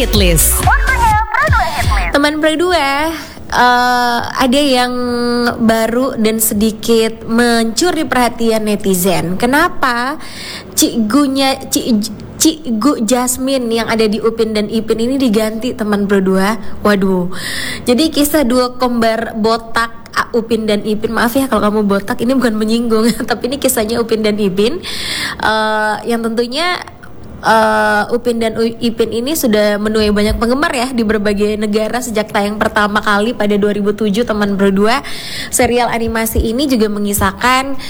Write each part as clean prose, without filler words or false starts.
Hitlist. Teman berdua, ada yang baru dan sedikit mencuri perhatian netizen. Kenapa Cikgu Jasmine yang ada di Upin dan Ipin ini diganti, teman berdua? Waduh. Jadi kisah dua kembar botak Upin dan Ipin, maaf ya kalau kamu botak, ini bukan menyinggung tapi ini kisahnya Upin dan Ipin, yang tentunya Upin dan Ipin ini sudah menuai banyak penggemar ya di berbagai negara sejak tayang pertama kali pada 2007, teman berdua. Serial animasi ini juga mengisahkan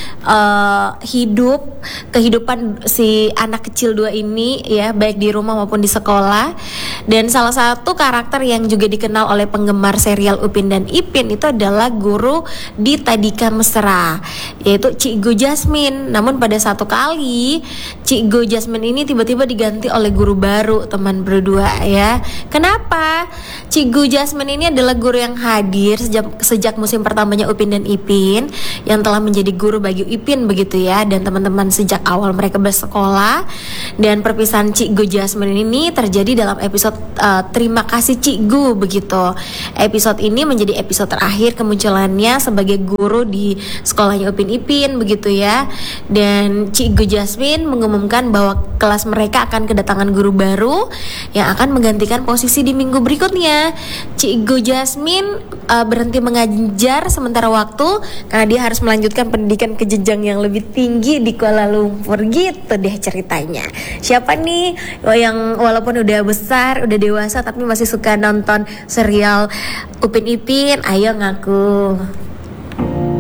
kehidupan si anak kecil dua ini ya, baik di rumah maupun di sekolah. Dan salah satu karakter yang juga dikenal oleh penggemar serial Upin dan Ipin itu adalah guru di Tadika Mesra, yaitu Cikgu Jasmine. Namun pada satu kali Cikgu Jasmine ini tiba-tiba diganti oleh guru baru, teman berdua ya. Kenapa? Cikgu Jasmine ini adalah guru yang hadir sejak musim pertamanya Upin dan Ipin, yang telah menjadi guru bagi Ipin begitu ya, dan teman-teman sejak awal mereka bersekolah. Dan perpisahan Cikgu Jasmine ini terjadi dalam episode Terima Kasih Cikgu begitu. Episode ini menjadi episode terakhir kemunculannya sebagai guru di sekolahnya Upin Ipin begitu ya. Dan Cikgu Jasmine mengumumkan bahwa kelas mereka akan kedatangan guru baru yang akan menggantikan posisi di minggu berikutnya. Cikgu Jasmine berhenti mengajar sementara waktu karena dia harus melanjutkan pendidikan ke jenjang yang lebih tinggi di Kuala Lumpur gitu deh ceritanya. Siapa nih yang walaupun udah besar, udah dewasa tapi masih suka nonton serial Upin Ipin? Ayo ngaku.